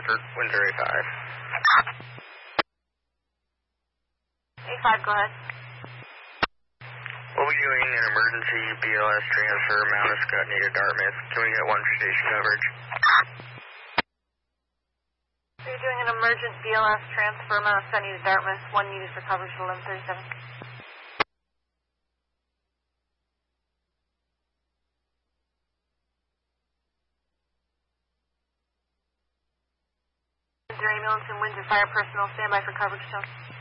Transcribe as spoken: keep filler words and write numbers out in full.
Hartford, Windsor A five. A five, go ahead. We'll be doing an emergency B L S transfer, Mount Scottney to Dartmouth. Can we get one for station coverage? So you're doing an emergent B L S transfer, Mount Scottney to Dartmouth, one needed for coverage to eleven thirty-seven. Windsor ambulance and Windsor fire personnel, stand by for coverage, tone.